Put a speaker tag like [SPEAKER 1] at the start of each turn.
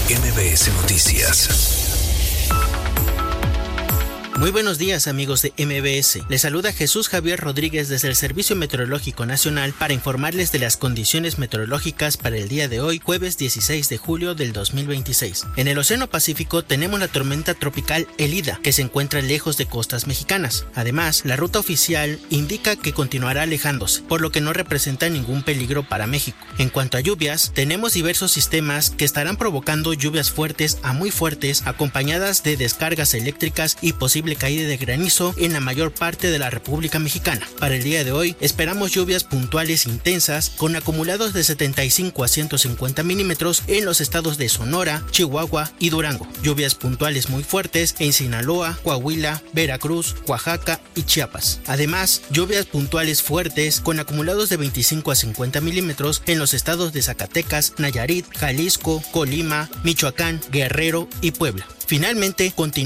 [SPEAKER 1] MBS Noticias.
[SPEAKER 2] Muy buenos días, amigos de MBS. Les saluda Jesús Javier Rodríguez desde el Servicio Meteorológico Nacional para informarles de las condiciones meteorológicas para el día de hoy, jueves 16 de julio del 2026. En el Océano Pacífico tenemos la tormenta tropical Elida, que se encuentra lejos de costas mexicanas. Además, la ruta oficial indica que continuará alejándose, por lo que no representa ningún peligro para México. En cuanto a lluvias, tenemos diversos sistemas que estarán provocando lluvias fuertes a muy fuertes, acompañadas de descargas eléctricas y posible caída de granizo en la mayor parte de la República Mexicana. Para el día de hoy esperamos lluvias puntuales intensas con acumulados de 75 a 150 milímetros en los estados de Sonora, Chihuahua y Durango. Lluvias puntuales muy fuertes en Sinaloa, Coahuila, Veracruz, Oaxaca y Chiapas. Además, lluvias puntuales fuertes con acumulados de 25 a 50 milímetros en los estados de Zacatecas, Nayarit, Jalisco, Colima, Michoacán, Guerrero y Puebla. Finalmente, continúa